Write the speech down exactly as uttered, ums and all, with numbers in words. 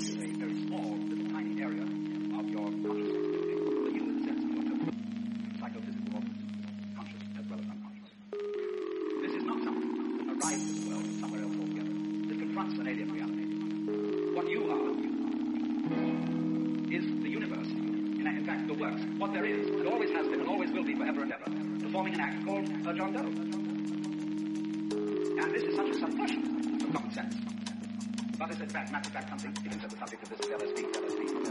This is a very small, little tiny area of your consciousness, the human sense of your total psychophysical organism, conscious as well as unconscious. This is not something that arrives in the world somewhere else altogether. This confronts an alien reality. What you are is the universe. In, in fact, the works. What there is, and always has been, and always will be forever and ever, performing an act called a John Doe. And this is such a subversion of common sense. But is in fact, matter of fact, something, it is the subject of this L S D, L S D, L S D.